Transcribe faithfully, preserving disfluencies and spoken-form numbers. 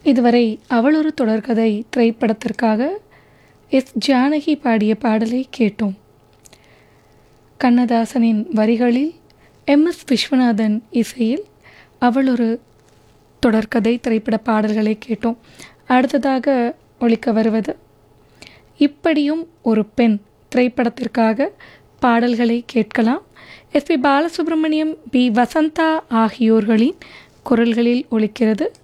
இதுவரை அவள் ஒரு தொடர்கதை திரைப்படத்திற்காக எஸ் ஜானகி பாடிய பாடலை கேட்டோம். கண்ணதாசனின் வரிகளில் எம் எஸ் விஸ்வநாதன் இசையில் அவள் ஒரு தொடர்கதை திரைப்பட பாடல்களை கேட்டோம். அடுத்ததாக ஒலிக்க வருவது இப்படியும் ஒரு பெண் திரைப்படத்திற்காக பாடல்களை கேட்கலாம். S B Balasubramaniam, B Vasantha ஆகியோர்களின் குரல்களில் ஒலிக்கிறது.